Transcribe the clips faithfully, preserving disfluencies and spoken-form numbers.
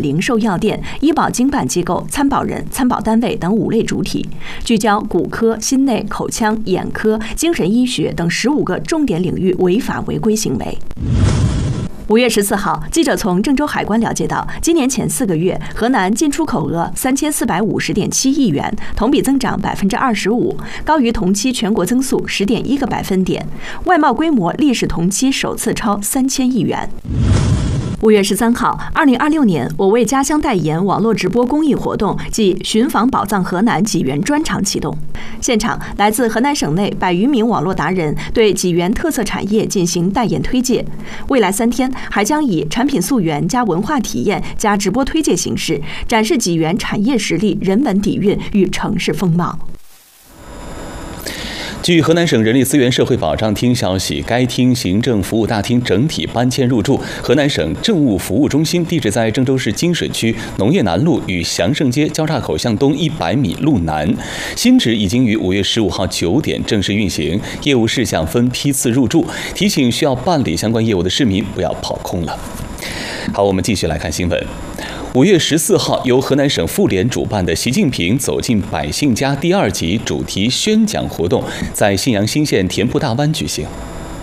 零售药店、医保经办机构、参保人、参保单位等五类主体，聚焦骨科、心内、口腔、眼科、精神医学等十五个重点领域违法违规行为。五月十四号，记者从郑州海关了解到，今年前四个月，河南进出口额三千四百五十点七亿元，同比增长百分之二十五，高于同期全国增速十点一个百分点，外贸规模历史同期首次超三千亿元。五月十三号，二零二六年我为家乡代言网络直播公益活动暨寻访宝藏河南济源专场启动。现场，来自河南省内百余名网络达人对济源特色产业进行代言推介。未来三天还将以产品溯源加文化体验加直播推介形式，展示济源产业实力、人文底蕴与城市风貌。 据河南省人力资源社会保障厅消息，该厅行政服务大厅整体搬迁入驻河南省政务服务中心，地址在郑州市金水区农业南路与祥盛街交叉口向东一百米路南。新址已经于五月十五号九点正式运行，业务事项分批次入驻，提醒需要办理相关业务的市民不要跑空了。好，我们继续来看新闻。五月十四号，由河南省妇联主办的“习近平走进百姓家”第二集主题宣讲活动在信阳新县田铺大湾举行。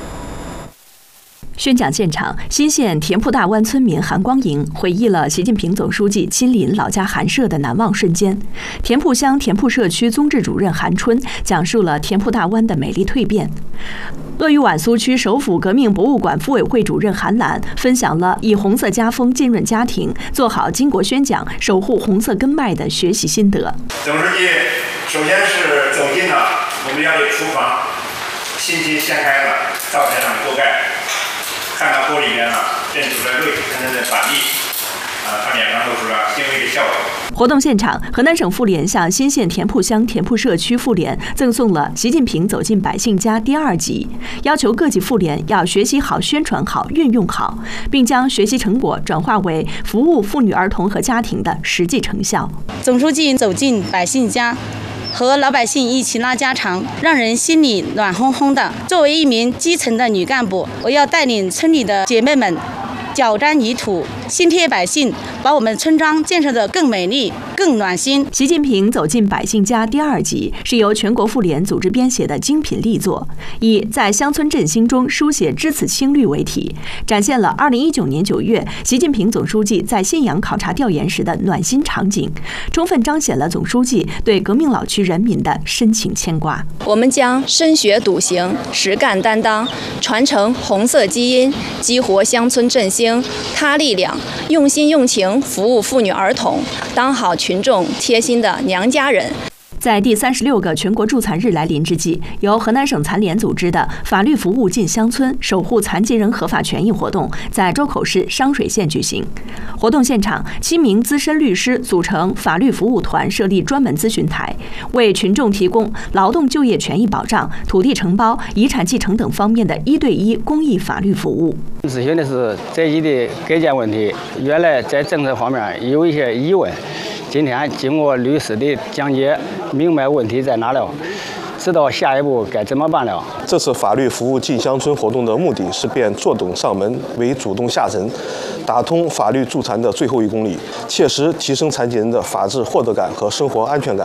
宣讲现场，新县田铺大湾村民韩光莹回忆了习近平总书记亲临老家韩社的难忘瞬间。田铺乡田铺社区宗治主任韩春讲述了田铺大湾的美丽蜕变。鄂豫皖苏区首府革命博物馆副委会主任韩兰分享了以红色家风浸润家庭，做好巾帼宣讲，守护红色根脉的学习心得。 总书记首先是走进了我们家里厨房，心情掀开了灶台上锅盖，看到锅里面呢正煮着热气腾腾的板栗，啊，他脸上露出了欣慰的笑容。 活动现场，河南省妇联向新县田铺乡田铺社区妇联赠送了《习近平走进百姓家》第二集，要求各级妇联要学习好、宣传好、运用好，并将学习成果转化为服务妇女、儿童和家庭的实际成效。 总书记走进百姓家，和老百姓一起拉家常，让人心里暖烘烘的。作为一名基层的女干部，我要带领村里的姐妹们脚沾泥土，心贴百姓，把我们村庄建设得更美丽、更暖心。 习近平走进百姓家第二集是由全国妇联组织编写的精品力作，以在乡村振兴中书写知此青绿为题，展现了二零一九年九月习近平总书记在信阳考察调研时的暖心场景，充分彰显了总书记对革命老区人民的深情牵挂。 我们将深学笃行、实干担当，传承红色基因，激活乡村振兴他力量，用心用情服务妇女儿童，当好群众贴心的娘家人。 在第三十六个全国助残日来临之际，由河南省残联组织的法律服务进乡村，守护残疾人合法权益活动在周口市商水县举行。活动现场，七名资深律师组成法律服务团，设立专门咨询台，为群众提供劳动就业权益保障、土地承包、遗产继承等方面的一对一公益法律服务。 咨询的是这一的改建问题，原来在政策方面有一些疑问。今天经过律师的讲解，明白问题在哪了，知道下一步该怎么办了。 这次法律服务进乡村活动的目的是变坐等上门为主动下沉，打通法律助残的最后一公里，切实提升残疾人的法治获得感和生活安全感。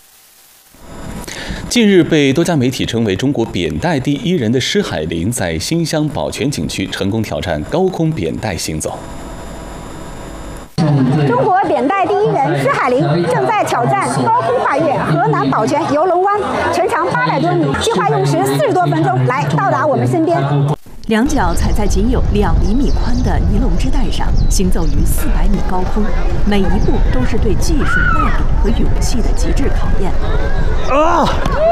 近日被多家媒体称为中国扁带第一人的施海林，在新乡宝泉景区成功挑战高空扁带行走。 中国扁带第一人施海林正在挑战高空跨越河南宝泉游龙湾，全长八百多米，计划用时四十多分钟来到达我们身边。 两脚踩在仅有两厘米宽的尼龙织带上，行走于四百米高空，每一步都是对技术、耐力和勇气的极致考验。啊！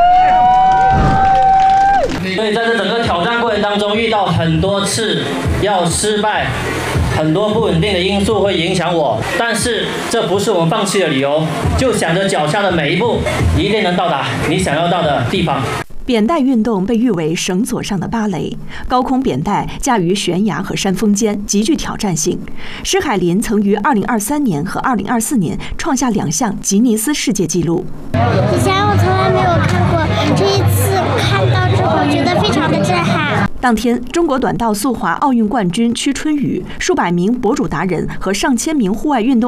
所以在这整个挑战过程当中，遇到很多次要失败。很多不稳定的因素会影响我，但是这不是我们放弃的理由，就想着脚下的每一步一定能到达你想要到的地方。 扁带运动被誉为绳索上的芭蕾，高空扁带架于悬崖和山峰间，极具挑战性。施海林曾于二零二三年和二零二四年创下两项吉尼斯世界纪录。 以前我从来没有看过，这一次看到之后觉得非常的震撼。 当天，中国短道速滑奥运冠军屈春雨、数百名博主达人和上千名户外运动